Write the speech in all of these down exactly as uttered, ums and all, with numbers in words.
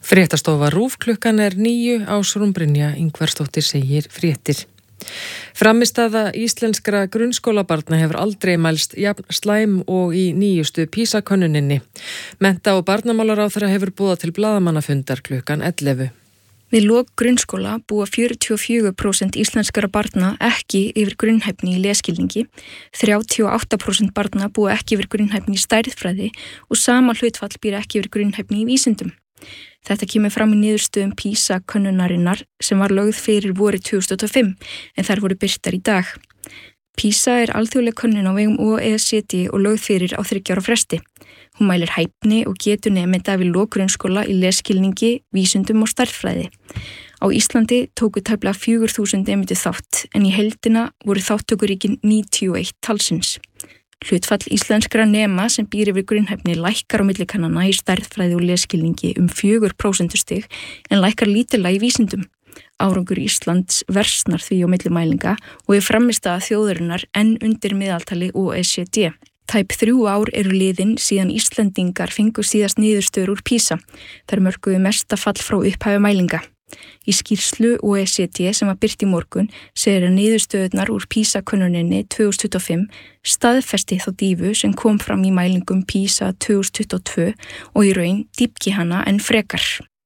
Fréttastofa RÚV klukkan er níu, Ásrún Brynja Ingvarsdóttir segir fréttir. Frammistaða íslenskra grunnskólabarna hefur aldrei mælst jafn slæm og í nýjustu PISA-könnuninni. Mennta- og barnamálaráðherra hefur boðað til blaðamannafundar klukkan ellefu. Við lok grunnskóla búa fjörutíu og fjögur prósent íslenskara barna ekki yfir grunnhæfni í lesskilningi, þrjátíu og átta prósent barna búa ekki yfir grunnhæfni í stærðfræði og sama hlutfall býr ekki yfir grunnhæfni í vísindum. Þetta kemur fram í niðurstöðum PISA-könnunarinnar sem var lögð fyrir vorið tvö þúsund og fimm en þær voru birtar í dag. PISA er alþjóðleg könnun á vegum O E C D og lögð fyrir á þriggja ára fresti. Hún mælir hæfni og getu nemenda við lok grunnskóla í lesskilningi, vísindum og stærðfræði. Á Íslandi tóku tæplega fjögur þúsund nemendur þátt en í heildina voru þátttökuríkin níutíu og eitt talsins. Hlutfall íslenskra nema sem býr yfir grunnhæfni lækkar á milli kannana í stærðfræði og lesskilningi um fjögur prósentustig en lækkar lítillega í vísindum. Árangur Íslands versnar því á milli mælinga og er frammistaða þjóðarinnar enn undir miðaltali O E C D. Tæp þrjú ár eru liðin síðan Íslendingar fengu síðast niðurstöður úr PISA. Þær mörkuðu mesta fall frá upphafi mælinga. Í skýrslu O E C D sem var birt í morgun segir að niðurstöðurnar úr PISA-könnuninni tvö þúsund tuttugu og fimm staðfesti þá dýfu sem kom fram í mælingum PISA tvö þúsund tuttugu og tvö og í raun dýpki hana enn frekar.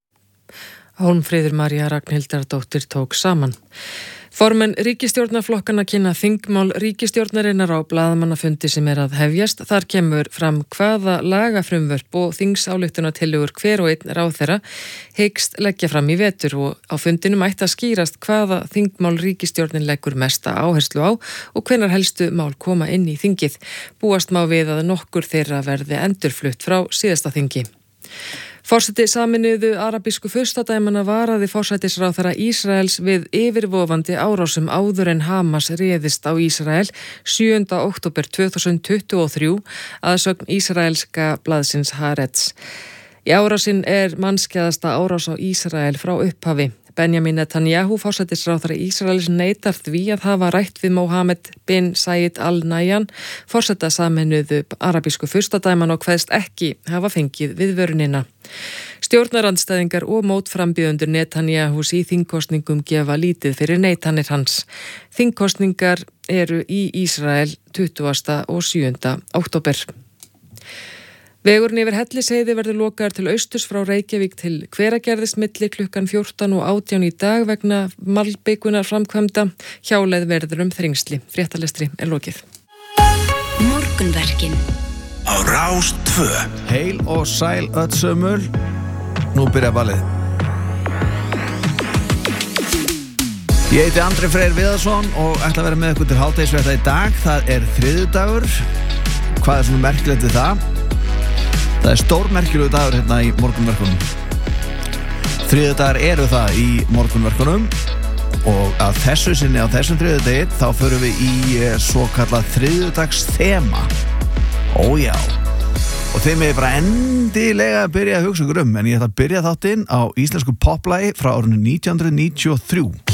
Hólmfríður María Ragnhildardóttir tók saman. Formenn ríkisstjórnarflokkana kynna þingmál ríkisstjórnarinnar á blaðamannafundi sem er að hefjast. Þar kemur fram hvaða lagafrumvörp og þingsályktunartillögur hver og einn ráðherra hyggst leggja fram í vetur og á fundinum ætti að skýrast hvaða þingmál ríkisstjórnin leggur mesta áherslu á og hvenær helstu mál koma inn í þingið. Búast má við að nokkur þeirra verði endurflutt frá síðasta þingi. Forseti Sameinuðu arabísku furstadæmanna varaði forsætisráðherra Ísraels við yfirvofandi árásum áður en Hamas réðist á Ísrael sjöunda október tvö þúsund tuttugu og þrjú að sögn ísraelska blaðsins Haaretz. Í árásin er mannskæðasta árás á Ísrael frá upphafi. Benjamin Netanyahu, forsætisráðherra Ísraels, neitar því að hafa rætt við Mohammed bin Zayed Al Nahyan, forseta Sameinuðu arabísku furstadæmanna og kveðst ekki hafa fengið viðvörunina. Stjórnarandstæðingar og mótframbjóðendur Netanyahus í þingkosningum gefa lítið fyrir neitanir hans. Þingkosningar eru í Ísrael tuttugasta og sjöunda október. Vegurinn yfir Hellisheiði verður lokaður til austurs frá Reykjavík til Hveragerðis milli klukkan fjórtán og átján í dag vegna malbikunar framkvæmda. Hjáleið verður um þrengsli. Fréttalestri er lokið. Morgunverkin á Rás tvö. Heil og sæl öll sömul. Nú byrja ballið. Ég heiti Andri Freyr Viðarsson og ætla að vera með ykkur til hádegisfrétta í dag. Það er þriðjudagur. Hvað er svona merkilegt við það? Það er stórmerkilegu dagur hérna í morgunverkunum. Þriðjudagar eru það í morgunverkunum og að þessu sinni á þessum þriðjudegi þá förum við í svo kallað þriðjudags þema. Ójá. Og þeim er bara endilega að byrja að hugsa ykkur um, en ég ætla að byrja þáttinn á íslensku poplagi frá árinu nítján hundruð níutíu og þrjú.